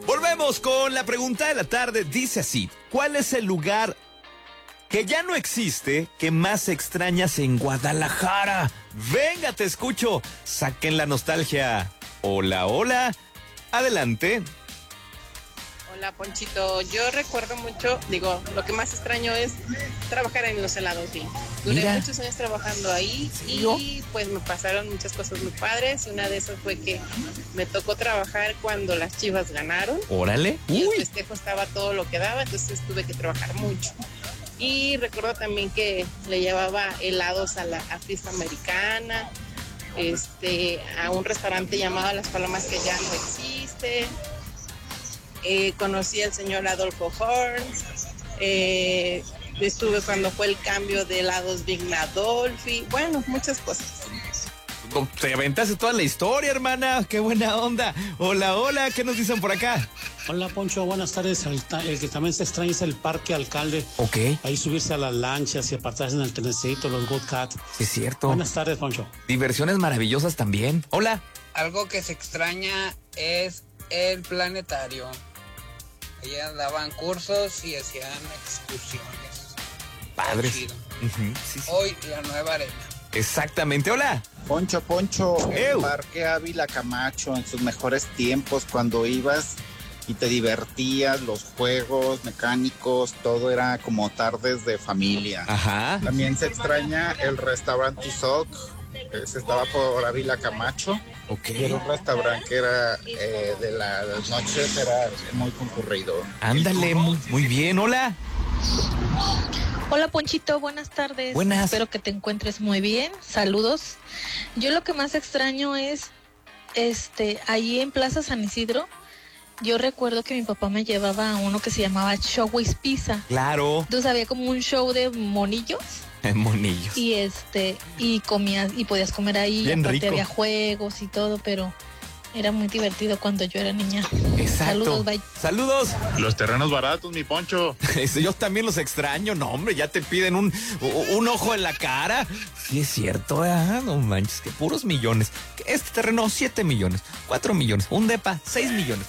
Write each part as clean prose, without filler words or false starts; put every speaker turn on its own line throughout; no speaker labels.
Volvemos con la pregunta de la tarde. Dice así: ¿cuál es el lugar que ya no existe que más extrañas en Guadalajara? Venga, te escucho. Saquen la nostalgia. Hola, hola. Adelante.
Hola, Ponchito. Yo recuerdo mucho, lo que más extraño es trabajar en los helados, sí. Duré muchos años trabajando ahí y pues me pasaron muchas cosas muy padres. Y una de esas fue que me tocó trabajar cuando las Chivas ganaron.
Órale.
Y el festejo estaba todo lo que daba, entonces tuve que trabajar mucho. Y recuerdo también que le llevaba helados a Fiesta Americana, a un restaurante llamado Las Palomas que ya no existe. Conocí al señor Adolfo Horns, estuve cuando fue el cambio de helados Big Adolfi, bueno, muchas cosas.
Te aventaste toda la historia, hermana, qué buena onda. Hola, hola, ¿qué nos dicen por acá?
Hola, Poncho, buenas tardes. El que también se extraña es el Parque Alcalde.
Ok.
Ahí subirse a las lanchas y apartarse en el trenecito, los Good Cat.
Sí, es cierto.
Buenas tardes, Poncho.
Diversiones maravillosas también. Hola.
Algo que se extraña es el planetario. Allá daban cursos y hacían excursiones.
Padres.
Sí. Hoy la nueva arena.
Exactamente, hola.
Poncho, el Parque Ávila Camacho en sus mejores tiempos, cuando ibas y te divertías, los juegos mecánicos, todo era como tardes de familia.
Ajá.
También se extraña el restaurante Tizoc, ese estaba por Ávila Camacho.
Ok.
Era un restaurante que era de las noches, era muy concurrido.
Ándale, muy bien, hola.
Hola, Ponchito, buenas tardes.
Buenas.
Espero que te encuentres muy bien. Saludos. Yo lo que más extraño es, ahí en Plaza San Isidro, yo recuerdo que mi papá me llevaba a uno que se llamaba Showways Pizza.
Claro.
Entonces había como un show de monillos.
Monillos.
Y comías, y podías comer ahí.
Bien
aparte
rico.
había juegos y todo, pero era muy divertido cuando yo era niña.
Exacto.
Saludos, bye.
Saludos.
Los terrenos baratos, mi Poncho.
Yo también los extraño. No, hombre, ya te piden un ojo en la cara. Sí, es cierto. No manches, que puros millones. Este terreno, 7 millones, 4 millones. Un depa, 6 millones.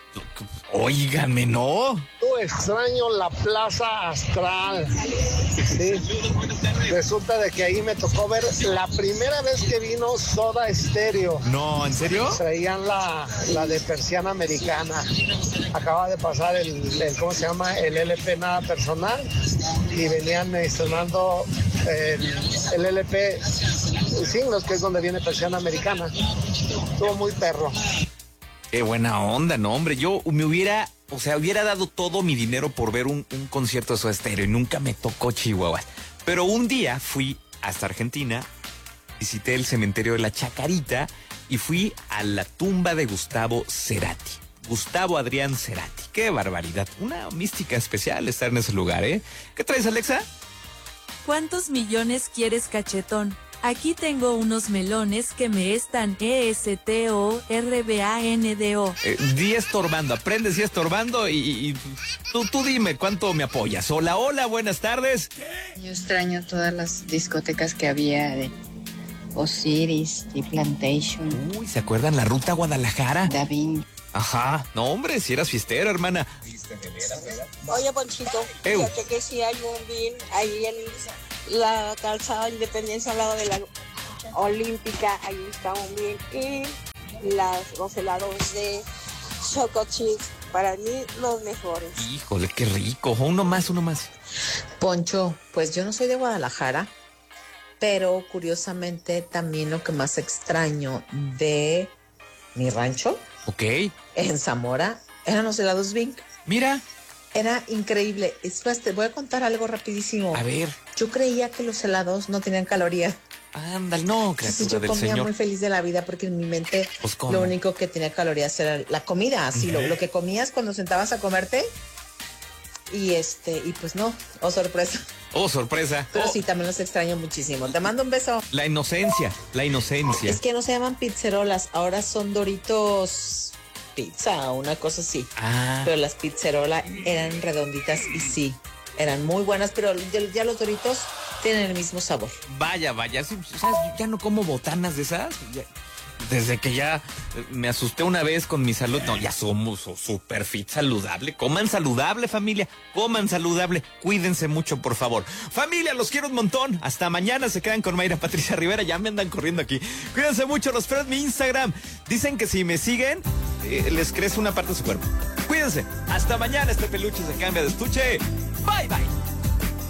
Óigame, ¿no?
Yo extraño la Plaza Astral. Sí. Resulta de que ahí me tocó ver la primera vez que vino Soda Stereo.
No, ¿en serio?
Traían la de Persiana Americana. Acaba de pasar ¿cómo se llama? El LP Nada Personal. Y venían estrenando el LP Signos, que es donde viene Persiana Americana. Estuvo muy perro.
Qué buena onda, no, hombre. Yo hubiera dado todo mi dinero por ver un concierto de Soda Stereo y nunca me tocó Chihuahua. Pero un día fui hasta Argentina, visité el cementerio de la Chacarita y fui a la tumba de Gustavo Cerati. Gustavo Adrián Cerati. Qué barbaridad. Una mística especial estar en ese lugar, ¿eh? ¿Qué traes, Alexa?
¿Cuántos millones quieres, cachetón? Aquí tengo unos melones que me están ESTORBANDO.
Di estorbando, aprendes y estorbando y tú dime cuánto me apoyas. Hola, hola, buenas tardes.
Yo extraño todas las discotecas que había de Osiris y Plantation.
Uy, ¿se acuerdan la ruta a Guadalajara?
David.
Ajá, no, hombre, si eras fiestera, hermana.
Oye, Ponchito, fíjate que sí hay un bin ahí en la calzada Independencia al lado de la Olímpica, ahí está un bin, y los helados de Choco Chips, para mí los mejores.
Híjole, qué rico, uno más.
Poncho, pues yo no soy de Guadalajara, pero curiosamente también lo que más extraño de mi rancho, en Zamora, eran los helados Bing.
Mira.
Era increíble. Es más, te voy a contar algo rapidísimo.
A ver.
Yo creía que los helados no tenían calorías.
Ándale, no, criatura del Señor.
Yo comía muy feliz de la vida porque en mi mente lo único que tenía calorías era la comida, así lo que comías cuando sentabas a comerte. Y pues no, sorpresa.
Sorpresa.
Pero sí, también los extraño muchísimo. Te mando un beso.
La inocencia.
Es que no se llaman pizzerolas, ahora son Doritos Pizza, una cosa así. Pero las pizzerolas eran redonditas y sí, eran muy buenas, pero ya los Doritos tienen el mismo sabor.
Vaya, sí, ¿sabes? Ya no como botanas de esas. desde que ya me asusté una vez con mi salud. No, ya somos super fit, saludable. Coman saludable, familia. Coman saludable. Cuídense mucho, por favor. Familia, los quiero un montón. Hasta mañana. Se quedan con Mayra Patricia Rivera. Ya me andan corriendo aquí. Cuídense mucho. Los espero en mi Instagram. Dicen que si me siguen, les crece una parte de su cuerpo. Cuídense. Hasta mañana. Este peluche se cambia de estuche. Bye, bye.